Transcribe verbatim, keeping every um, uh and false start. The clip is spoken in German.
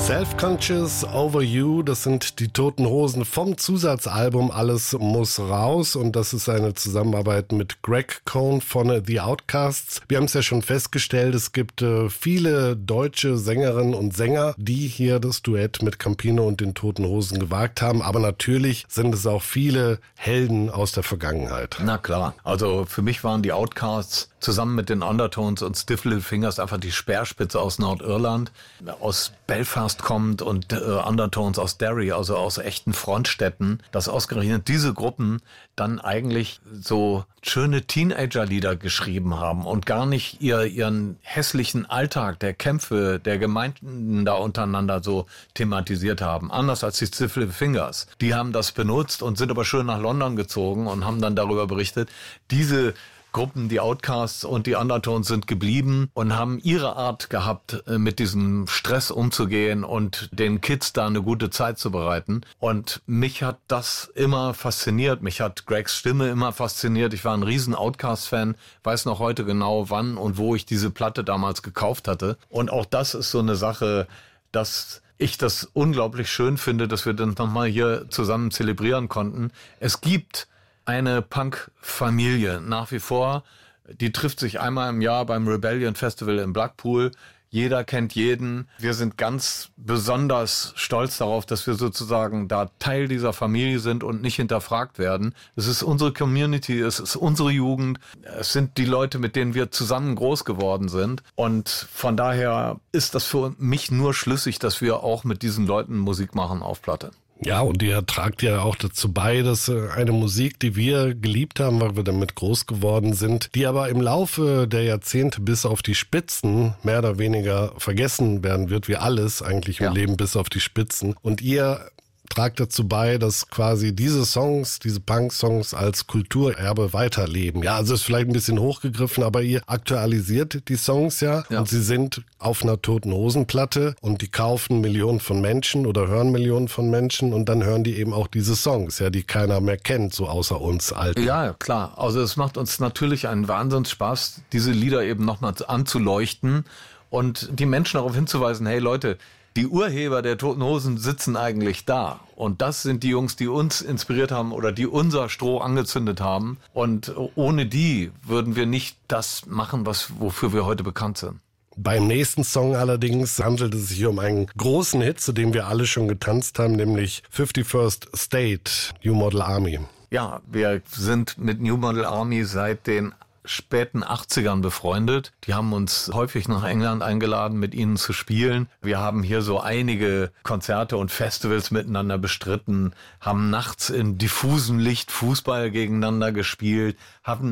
Self-Conscious Over You, das sind die Toten Hosen vom Zusatzalbum Alles muss raus, und das ist eine Zusammenarbeit mit Greg Cohn von The Outcasts. Wir haben es ja schon festgestellt, es gibt äh, viele deutsche Sängerinnen und Sänger, die hier das Duett mit Campino und den Toten Hosen gewagt haben, aber natürlich sind es auch viele Helden aus der Vergangenheit. Na klar, also für mich waren die Outcasts zusammen mit den Undertones und Stiff Little Fingers einfach die Speerspitze aus Nordirland, aus Belfast kommt, und äh, Undertones aus Derry, also aus echten Frontstädten, dass ausgerechnet diese Gruppen dann eigentlich so schöne Teenager-Lieder geschrieben haben und gar nicht ihr, ihren hässlichen Alltag der Kämpfe der Gemeinden da untereinander so thematisiert haben. Anders als die Stiff Little Fingers. Die haben das benutzt und sind aber schön nach London gezogen und haben dann darüber berichtet. Diese Gruppen, die Outcasts und die Undertones, sind geblieben und haben ihre Art gehabt, mit diesem Stress umzugehen und den Kids da eine gute Zeit zu bereiten. Und mich hat das immer fasziniert. Mich hat Gregs Stimme immer fasziniert. Ich war ein riesen Outcast-Fan, weiß noch heute genau, wann und wo ich diese Platte damals gekauft hatte. Und auch das ist so eine Sache, dass ich das unglaublich schön finde, dass wir das nochmal hier zusammen zelebrieren konnten. Es gibt eine Punk-Familie nach wie vor, die trifft sich einmal im Jahr beim Rebellion Festival in Blackpool. Jeder kennt jeden. Wir sind ganz besonders stolz darauf, dass wir sozusagen da Teil dieser Familie sind und nicht hinterfragt werden. Es ist unsere Community, es ist unsere Jugend, es sind die Leute, mit denen wir zusammen groß geworden sind. Und von daher ist das für mich nur schlüssig, dass wir auch mit diesen Leuten Musik machen auf Platte. Ja, und ihr tragt ja auch dazu bei, dass eine Musik, die wir geliebt haben, weil wir damit groß geworden sind, die aber im Laufe der Jahrzehnte bis auf die Spitzen mehr oder weniger vergessen werden wird, wie alles eigentlich im ja. Leben bis auf die Spitzen. Und ihr tragt dazu bei, dass quasi diese Songs, diese Punk-Songs als Kulturerbe weiterleben. Ja, also ist vielleicht ein bisschen hochgegriffen, aber ihr aktualisiert die Songs ja, ja. Und sie sind auf einer Toten Hosen-Platte und die kaufen Millionen von Menschen oder hören Millionen von Menschen und dann hören die eben auch diese Songs, ja, die keiner mehr kennt, so außer uns Alten. Ja, klar. Also es macht uns natürlich einen Wahnsinnsspaß, diese Lieder eben nochmal anzuleuchten und die Menschen darauf hinzuweisen, hey Leute, die Urheber der Toten Hosen sitzen eigentlich da. Und das sind die Jungs, die uns inspiriert haben oder die unser Stroh angezündet haben. Und ohne die würden wir nicht das machen, was, wofür wir heute bekannt sind. Beim nächsten Song allerdings handelt es sich um einen großen Hit, zu dem wir alle schon getanzt haben, nämlich fifty-first State, New Model Army. Ja, wir sind mit New Model Army seit den späten achtzigern befreundet. Die haben uns häufig nach England eingeladen, mit ihnen zu spielen. Wir haben hier so einige Konzerte und Festivals miteinander bestritten, haben nachts in diffusem Licht Fußball gegeneinander gespielt, haben